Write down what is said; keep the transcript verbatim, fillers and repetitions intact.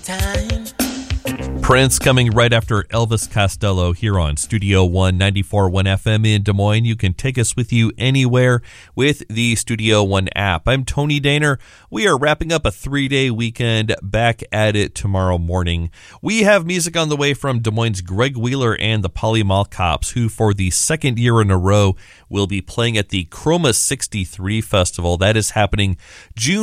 time. Prince coming right after Elvis Costello here on Studio One, ninety-four point one F M in Des Moines. You can take us with you anywhere with the Studio One app. I'm Tony Daner. We are wrapping up a three-day weekend, back at it tomorrow morning. We have music on the way from Des Moines' Greg Wheeler and the Poly Mall Cops, who for the second year in a row will be playing at the Chroma sixty-three Festival. That is happening June